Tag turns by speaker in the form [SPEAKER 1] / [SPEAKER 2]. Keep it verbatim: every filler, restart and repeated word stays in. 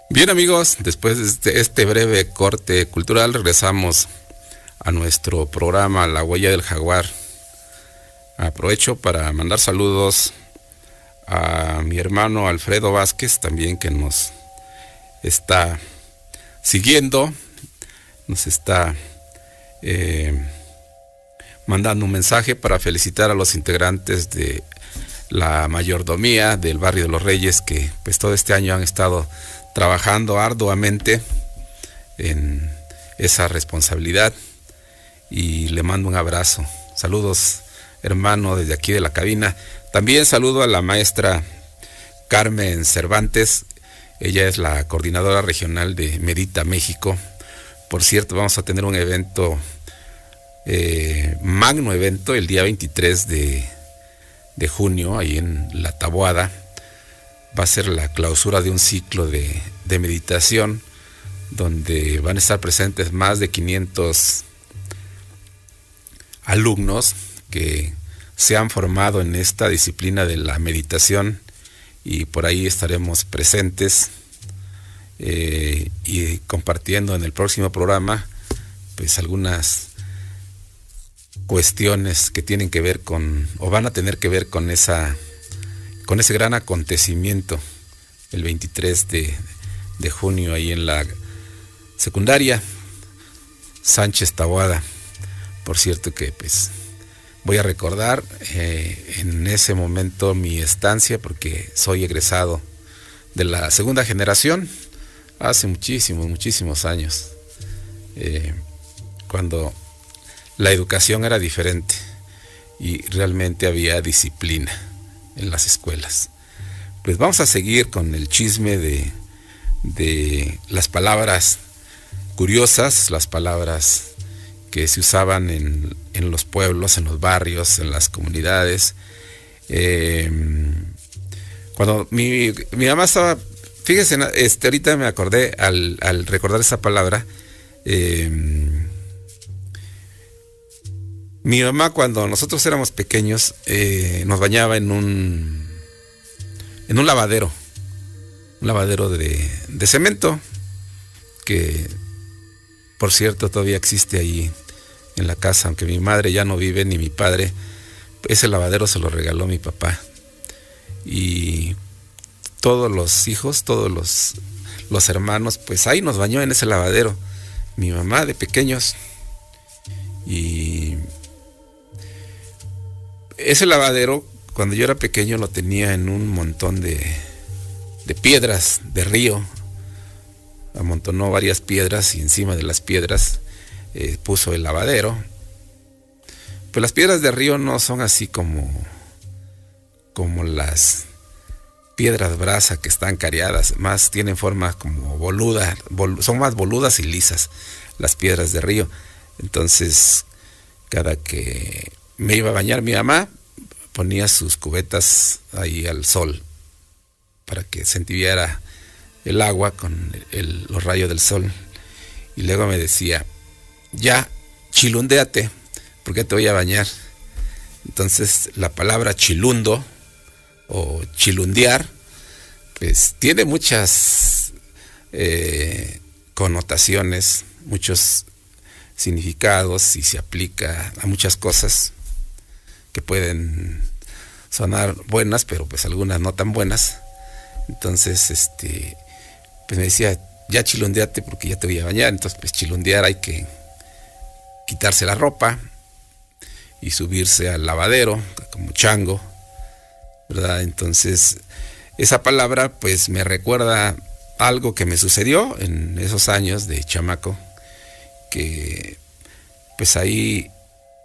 [SPEAKER 1] Bien, amigos, después de este, este breve corte cultural regresamos a nuestro programa La Huella del Jaguar. Aprovecho para mandar saludos a mi hermano Alfredo Vázquez, también que nos está siguiendo, nos está eh, mandando un mensaje para felicitar a los integrantes de la mayordomía del barrio de Los Reyes, que pues todo este año han estado trabajando arduamente en esa responsabilidad, y le mando un abrazo. Saludos, hermano, desde aquí de la cabina. También saludo a la maestra Carmen Cervantes. Ella es la coordinadora regional de Medita México. Por cierto, vamos a tener un evento, eh, magno evento, el día veintitrés de, de junio, ahí en La Taboada. Va a ser la clausura de un ciclo de, de meditación, donde van a estar presentes más de quinientos alumnos que se han formado en esta disciplina de la meditación, y por ahí estaremos presentes eh, y compartiendo en el próximo programa pues algunas cuestiones que tienen que ver con, o van a tener que ver con esa con ese gran acontecimiento el veintitrés de, de junio ahí en la secundaria Sánchez Taboada. Por cierto que pues voy a recordar eh, en ese momento mi estancia, porque soy egresado de la segunda generación hace muchísimos, muchísimos años, eh, cuando la educación era diferente y realmente había disciplina en las escuelas. Pues vamos a seguir con el chisme de, de las palabras curiosas, las palabras que se usaban en, en los pueblos, en los barrios, en las comunidades. Eh, cuando mi, mi mamá estaba, fíjese, este, ahorita me acordé al, al recordar esa palabra, eh, mi mamá, cuando nosotros éramos pequeños, eh, nos bañaba en un en un lavadero, un lavadero de, de cemento, que por cierto todavía existe ahí en la casa, aunque mi madre ya no vive ni mi padre. Ese lavadero se lo regaló mi papá, y todos los hijos, todos los, los hermanos, pues ahí nos bañó en ese lavadero, mi mamá de pequeños. Y ese lavadero, cuando yo era pequeño, lo tenía en un montón de, de piedras de río. Amontonó varias piedras y encima de las piedras eh, puso el lavadero. Pues las piedras de río no son así como, como las piedras brasa que están cariadas, más tienen forma como boluda, bol, son más boludas y lisas las piedras de río. Entonces, cada que me iba a bañar mi mamá, ponía sus cubetas ahí al sol para que se entibiera el agua con el, los rayos del sol, y luego me decía: ya, chilundéate, porque te voy a bañar. Entonces la palabra chilundo o chilundear pues tiene muchas eh, connotaciones, muchos significados, y se aplica a muchas cosas que pueden sonar buenas, pero pues algunas no tan buenas. Entonces, este, pues me decía: ya chilundeate porque ya te voy a bañar. Entonces, pues chilundear, hay que quitarse la ropa y subirse al lavadero como chango, ¿verdad? Entonces, esa palabra pues me recuerda algo que me sucedió en esos años de chamaco, que pues ahí